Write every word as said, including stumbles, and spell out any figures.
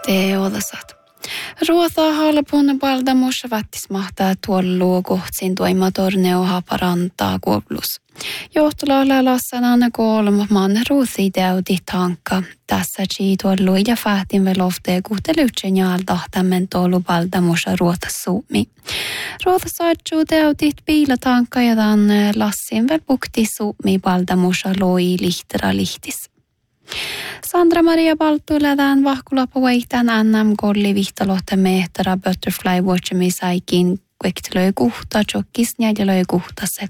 Te odasat. Ruota halpun paldamussa vattis mahtaa tuollua kohtsin toimatorneo haparantaa kuoblus. Johtolailla lassananne kolma man ruusi täyti tankka. Tässä chi tuollu ja fahtin veloftee kuhteluutsen jaaltahtamen tuollu paldamussa ruota suumi. Ruota saatsu täytit piilatankka ja tämän lassin vel pukti suumi paldamussa loi lihtera lihtis. Sandra-Maria Baltulädään vahkulapuaitaan annam golli vihtalohta mehtara butterfly watchami saikin kuektelöi kuhta, tjokkis njäjälöi kuhta se